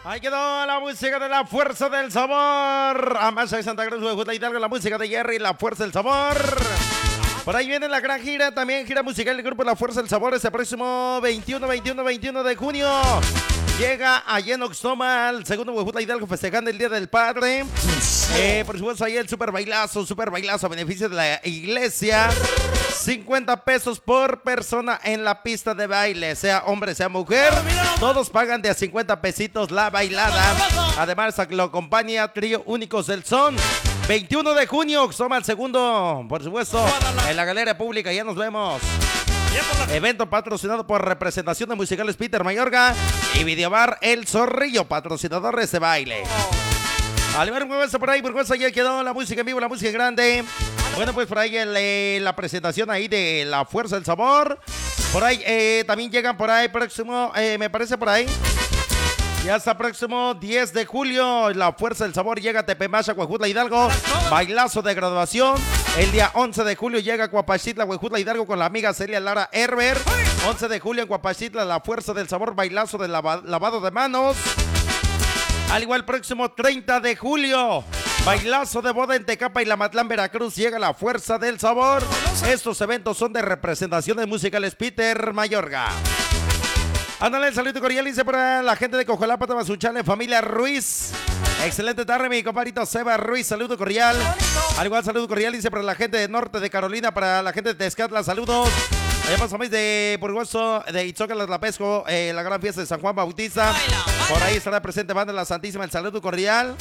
Ahí quedó la música de La Fuerza del Sabor. Amasa de Santa Cruz, Huejutla Hidalgo, la música de Jerry, La Fuerza del Sabor. Por ahí viene la gran gira, también gira musical del grupo La Fuerza del Sabor este próximo 21 de junio. Llega allá en Oxtomal, segundo Huejutla Hidalgo, festejando el Día del Padre. Por supuesto, ahí el super bailazo a beneficio de la iglesia. 50 pesos por persona en la pista de baile, sea hombre, sea mujer. Todos pagan de a 50 pesitos la bailada. Además, lo acompaña Trío Únicos del Son. 21 de junio, Oxtomal, segundo, por supuesto, en la Galería Pública. Ya nos vemos. Evento patrocinado por Representación de Musicales Peter Mayorga y Videobar El Zorrillo, patrocinador de este baile. Oliver, muévese por ahí, porque ya quedó la música en vivo, la música en grande. Bueno, pues por ahí la presentación ahí de La Fuerza del Sabor. Por ahí también llegan por ahí próximo, me parece por ahí. Ya hasta próximo 10 de julio, La Fuerza del Sabor llega a Tepemacha, Huejutla Hidalgo. Bailazo de graduación. El día 11 de julio llega a Cuapachitla, Huejutla Hidalgo con la amiga Celia Lara Herber. 11 de julio en Cuapachitla, La Fuerza del Sabor, bailazo de lavado de manos. Al igual, próximo 30 de julio, bailazo de boda en Tecapa y Lamatlán, Veracruz, llega La Fuerza del Sabor. Estos eventos son de Representaciones Musicales Peter Mayorga. Ándale, el saludo cordial, dice para la gente de Cojolapa, Tamazunchale, familia Ruiz. Excelente tarde, mi compadrito Seba Ruiz, saludo cordial. Al igual, saludo cordial, dice para la gente de Norte de Carolina, para la gente de Tezcatla, saludos. Allá pasamos de Burgoso, de Itzócala, Tlapesco, la gran fiesta de San Juan Bautista. Por ahí estará presente Banda La Santísima, el saludo cordial.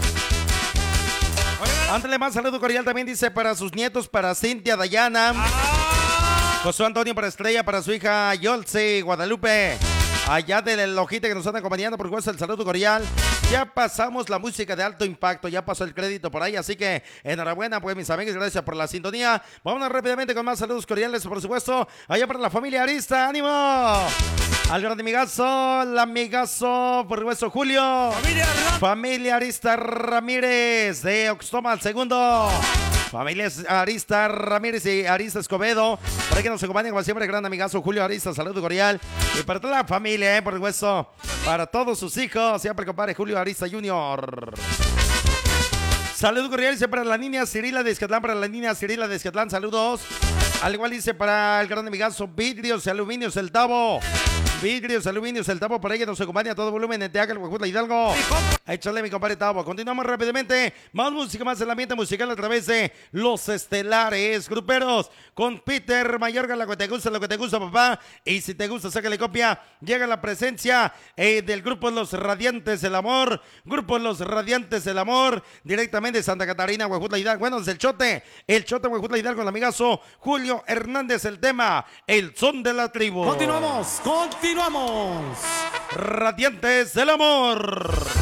Ándale más, saludo cordial también, dice para sus nietos, para Cintia, Dayana. José Antonio para Estrella, para su hija Yolce, Guadalupe. Allá del Ojite que nos están acompañando, por supuesto, el saludo cordial. Ya pasamos la música de alto impacto, ya pasó el crédito por ahí, así que enhorabuena, pues mis amigos, gracias por la sintonía. Vámonos rápidamente con más saludos cordiales, por supuesto, allá para la familia Arista, ¡ánimo! Al gran amigazo, el amigazo, por supuesto, Julio. Familia Arista Ramírez, de Oxtomal, segundo. Familia Arista Ramírez y Arista Escobedo, para que nos acompañen como siempre, el gran amigazo Julio Arista, saludo cordial. Y para toda la familia, por supuesto, para todos sus hijos, siempre el compadre Julio Arista Jr. Saludo cordial, dice para la niña Cirila de Escatlán, saludos. Al igual dice para el gran amigazo Vidrios y Aluminios El Tavo. Vidrios, Aluminios, El Tavo, por ahí que nos acompaña a todo volumen en Teacal, Huejutla Hidalgo. Échale, mi compadre Tavo. Continuamos rápidamente. Más música, más el ambiente musical a través de Los Estelares Gruperos. Con Peter Mayorga, lo que te gusta, papá. Y si te gusta, sácale copia. Llega la presencia del grupo Los Radiantes del Amor. Grupo Los Radiantes del Amor. Directamente de Santa Catarina, Huejutla Hidalgo. Bueno, desde el Chote, Huejutla Hidalgo, el amigazo Julio Hernández, el tema El Son de la Tribu. Continuamos. Radiantes del Amor.